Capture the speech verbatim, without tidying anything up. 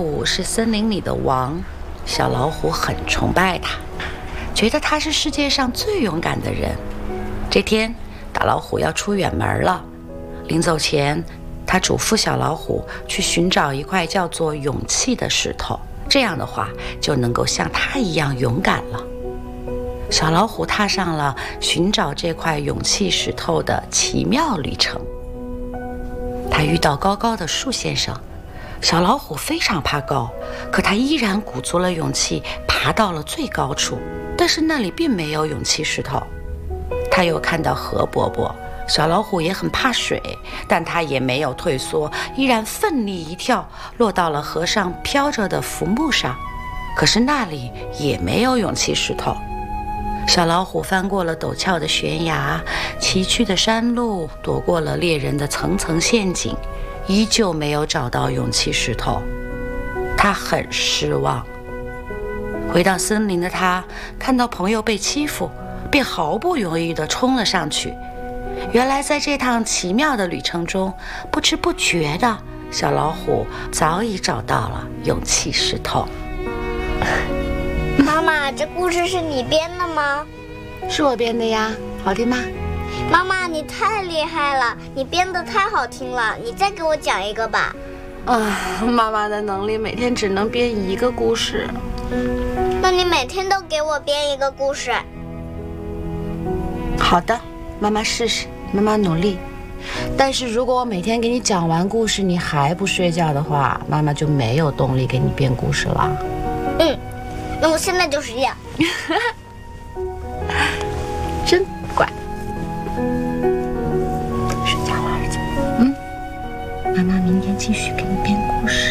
虎是森林里的王，小老虎很崇拜他，觉得他是世界上最勇敢的人。这天，大老虎要出远门了，临走前，他嘱咐小老虎去寻找一块叫做勇气的石头，这样的话就能够像他一样勇敢了。小老虎踏上了寻找这块勇气石头的奇妙旅程。他遇到高高的树先生，小老虎非常怕高，可他依然鼓足了勇气爬到了最高处，但是那里并没有勇气石头。他又看到河伯伯，小老虎也很怕水，但他也没有退缩，依然奋力一跳，落到了河上飘着的浮木上，可是那里也没有勇气石头。小老虎翻过了陡峭的悬崖，崎岖的山路，躲过了猎人的层层陷阱，依旧没有找到勇气石头。他很失望。回到森林的他，看到朋友被欺负，便毫不犹豫地冲了上去。原来在这趟奇妙的旅程中，不知不觉的，小老虎早已找到了勇气石头。 妈妈，这故事是你编的吗？ 是我编的呀，好听吗？ 妈妈，你太厉害了，你编得太好听了，你再给我讲一个吧。 啊，妈妈的能力每天只能编一个故事。 那你每天都给我编一个故事。 好的，妈妈试试，妈妈努力。但是如果我每天给你讲完故事，你还不睡觉的话，妈妈就没有动力给你编故事了。 嗯，那我现在就睡觉。 真乖。睡觉了，儿子。嗯，妈妈明天继续给你编故事。